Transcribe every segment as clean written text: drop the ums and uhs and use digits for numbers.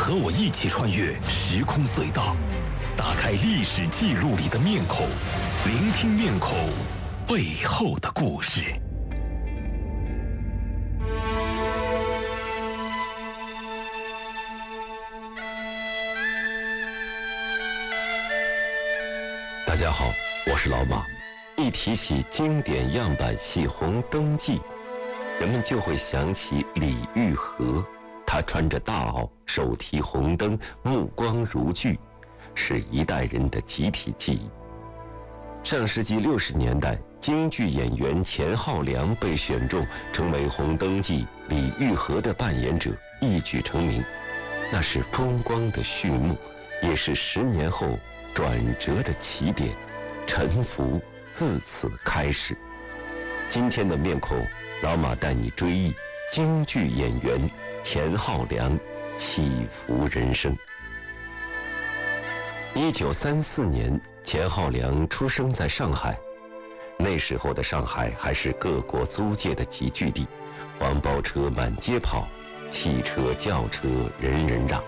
和我一起穿越时空隧道，打开历史记录里的面孔，聆听面孔背后的故事。 大家好，我是老马。一提起经典样板戏《红灯记》，人们就会想起李玉和。他穿着大袄，手提红灯，目光如炬，是一代人的集体记忆。上世纪60年代，京剧演员钱浩良被选中成为《红灯记》李玉和的扮演者，一举成名。那是风光的序幕，也是10年后转折的起点，沉浮自此开始。今天的面孔，老马带你追忆京剧演员钱浩良起伏人生。1934年，钱浩良出生在上海。那时候的上海还是各国租界的集聚地，黄包车满街跑，汽车轿车人人让。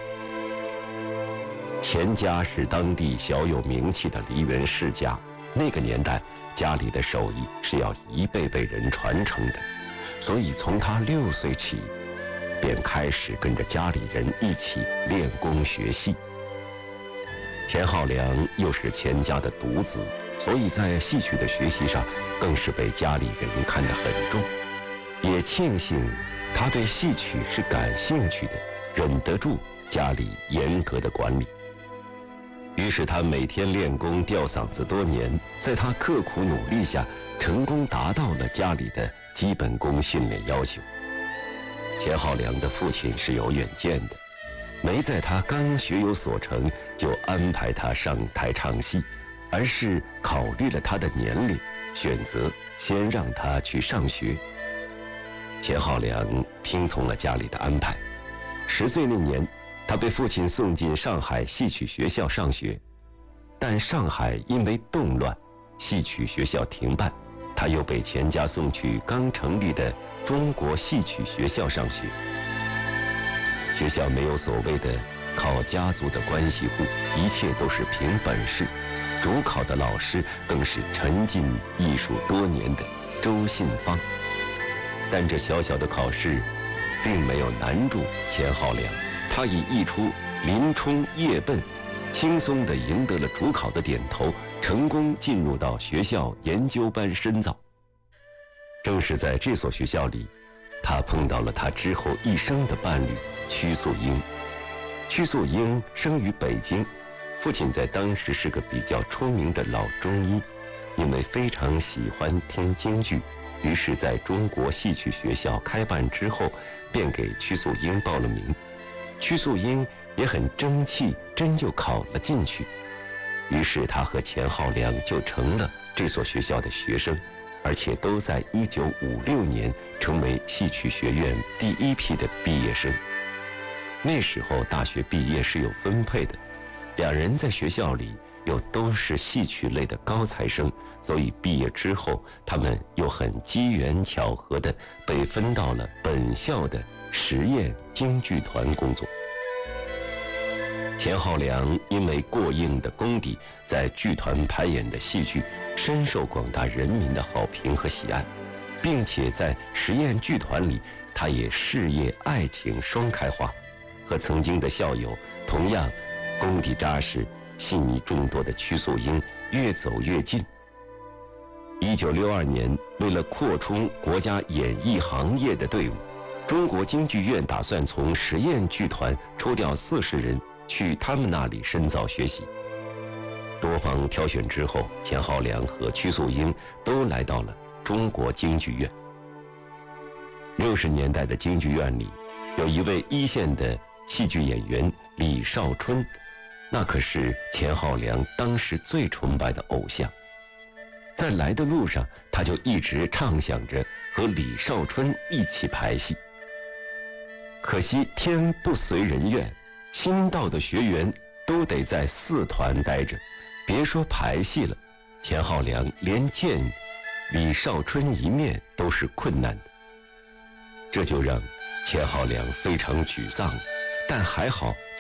钱家是当地小有名气的梨园世家，那个年代家里的手艺是要一辈辈人传承的，所以从他6岁起便开始跟着家里人一起练功学戏。钱浩良又是钱家的独子，所以在戏曲的学习上更是被家里人看得很重。也庆幸他对戏曲是感兴趣的，忍得住家里严格的管理。于是他每天练功吊嗓子多年，在他刻苦努力下，成功达到了家里的基本功训练要求。钱浩良的父亲是有远见的，没在他刚学有所成就安排他上台唱戏，而是考虑了他的年龄，选择先让他去上学。钱浩良听从了家里的安排。10岁那年，他被父亲送进上海戏曲学校上学，但上海因为动乱，戏曲学校停办，他又被钱家送去刚成立的中国戏曲学校上学。学校没有所谓的靠家族的关系户，一切都是凭本事。主考的老师更是沉浸艺术多年的周信芳。但这小小的考试并没有难住钱浩良，他以一出林冲夜奔，轻松地赢得了主考的点头，成功进入到学校研究班深造。正是在这所学校里，他碰到了他之后一生的伴侣屈素英。屈素英生于北京，父亲在当时是个比较出名的老中医，因为非常喜欢听京剧，于是在中国戏曲学校开办之后，便给屈素英报了名。屈素英也很争气，真就考了进去。于是他和钱浩良就成了这所学校的学生，而且都在1956年成为戏曲学院第一批的毕业生。那时候大学毕业是有分配的，两人在学校里又都是戏曲类的高材生，所以毕业之后他们又很机缘巧合地被分到了本校的实验京剧团工作。钱浩良因为过硬的功底，在剧团排演的戏剧深受广大人民的好评和喜爱，并且在实验剧团里，他也事业爱情双开花，和曾经的校友同样功底扎实、戏迷众多的屈素英越走越近。1962年，为了扩充国家演艺行业的队伍，中国京剧院打算从实验剧团抽调40人去他们那里深造学习。多方挑选之后，钱浩良和屈素英都来到了中国京剧院。60年代的京剧院里，有一位一线的戏剧演员李少春，那可是钱浩良当时最崇拜的偶像。在来的路上，他就一直畅想着和李少春一起排戏。可惜天不随人愿，新到的学员都得在4团待着，别说排戏了，钱浩良连见李少春一面都是困难的。这就让钱浩良非常沮丧，但还好